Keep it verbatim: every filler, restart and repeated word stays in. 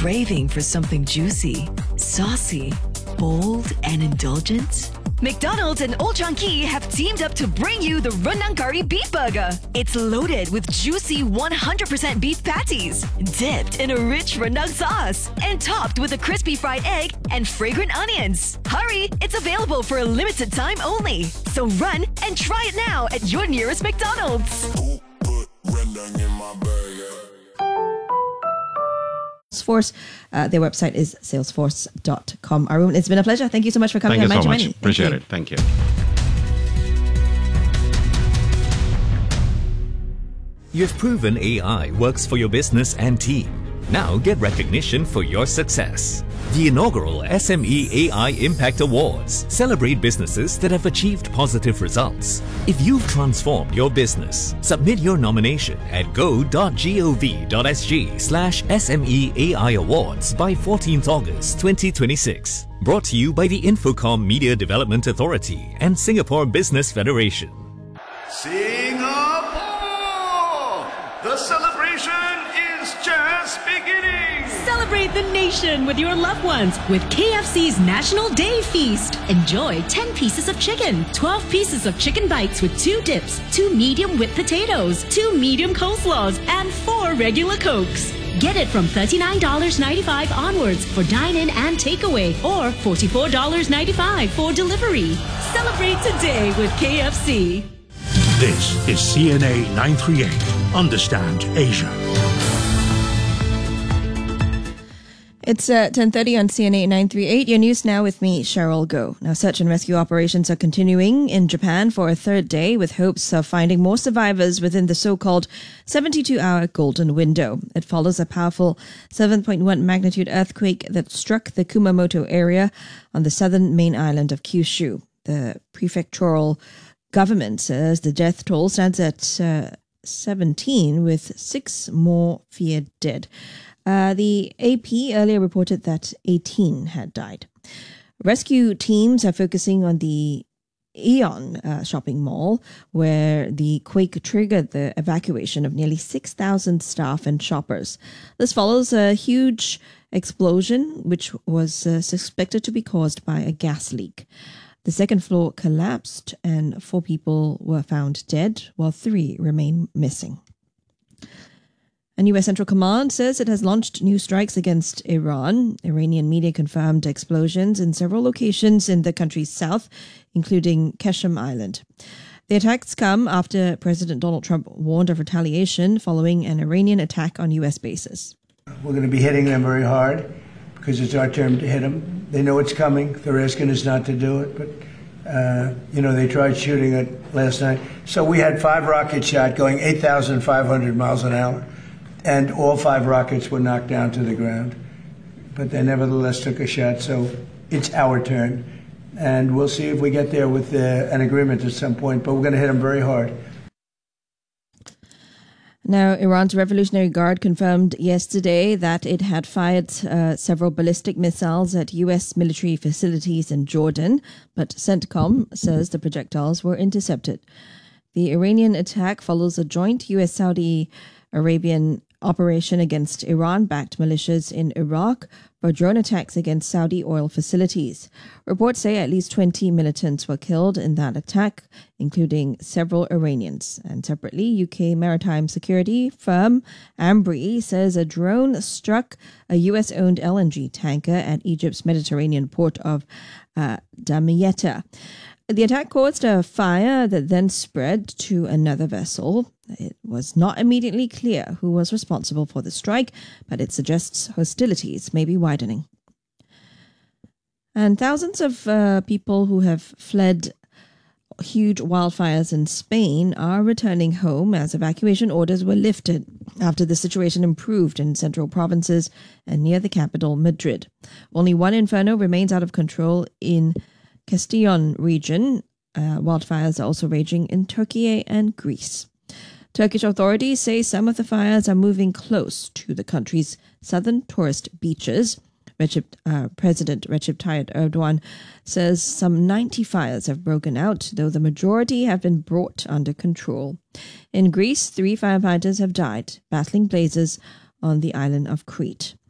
craving for something juicy, saucy, bold, and indulgent? McDonald's and Old Chang Kee have teamed up to bring you the Rendang Curry Beef Burger. It's loaded with juicy one hundred percent beef patties, dipped in a rich rendang sauce, and topped with a crispy fried egg and fragrant onions. Hurry, it's available for a limited time only. So run and try it now at your nearest McDonald's. Who put rendang in my burger? Salesforce. Uh, their website is salesforce dot com. Arun, it's been a pleasure. Thank you so much for coming Thank on you so Mind much. Your Money. Appreciate it. Thank you. You've proven A I works for your business and team. Now get recognition for your success. The inaugural S M E A I Impact Awards celebrate businesses that have achieved positive results. If you've transformed your business, submit your nomination at go dot gov dot sg slash SMEAI Awards by fourteenth August twenty twenty-six. Brought to you by the Infocom Media Development Authority and Singapore Business Federation. Singapore! The celebration is just beginning! Celebrate the nation with your loved ones with K F C's National Day Feast. Enjoy ten pieces of chicken, twelve pieces of chicken bites with two dips, two medium whipped potatoes, two medium coleslaws, and four regular Cokes. Get it from thirty-nine ninety-five onwards for dine-in and takeaway, or forty-four ninety-five for delivery. Celebrate today with K F C. This is C N A nine thirty-eight. Understand Asia. It's uh, ten thirty on C N A nine thirty-eight. Your news now with me, Cheryl Go. Now, search and rescue operations are continuing in Japan for a third day with hopes of finding more survivors within the so-called seventy-two hour golden window. It follows a powerful seven point one magnitude earthquake that struck the Kumamoto area on the southern main island of Kyushu. The prefectural government says the death toll stands at uh, seventeen, with six more feared dead. Uh, the A P earlier reported that eighteen had died. Rescue teams are focusing on the Aeon uh, shopping mall, where the quake triggered the evacuation of nearly six thousand staff and shoppers. This follows a huge explosion, which was uh, suspected to be caused by a gas leak. The second floor collapsed and four people were found dead, while three remain missing. And U S Central Command says it has launched new strikes against Iran. Iranian media confirmed explosions in several locations in the country's south, including Qeshm Island. The attacks come after President Donald Trump warned of retaliation following an Iranian attack on U S bases. We're going to be hitting them very hard because it's our turn to hit them. They know it's coming. They're asking us not to do it, but, uh, you know, they tried shooting it last night. So we had five rockets shot going eight thousand five hundred miles an hour. And all five rockets were knocked down to the ground. But they nevertheless took a shot, so it's our turn. And we'll see if we get there with uh, an agreement at some point, but we're going to hit them very hard. Now, Iran's Revolutionary Guard confirmed yesterday that it had fired uh, several ballistic missiles at U S military facilities in Jordan, but CENTCOM says the projectiles were intercepted. The Iranian attack follows a joint U S-Saudi Arabian operation against Iran-backed militias in Iraq for drone attacks against Saudi oil facilities. Reports say at least twenty militants were killed in that attack, including several Iranians. And separately, U K maritime security firm Ambri says a drone struck a U S-owned L N G tanker at Egypt's Mediterranean port of uh, Damietta. The attack caused a fire that then spread to another vessel. It was not immediately clear who was responsible for the strike, but it suggests hostilities may be widening. And thousands of uh, people who have fled huge wildfires in Spain are returning home as evacuation orders were lifted after the situation improved in central provinces and near the capital, Madrid. Only one inferno remains out of control in Castellon region. Uh, wildfires are also raging in Turkey and Greece. Turkish authorities say some of the fires are moving close to the country's southern tourist beaches. Recep, uh, President Recep Tayyip Erdogan says some ninety fires have broken out, though the majority have been brought under control. In Greece, three firefighters have died, battling blazes on the island of Crete.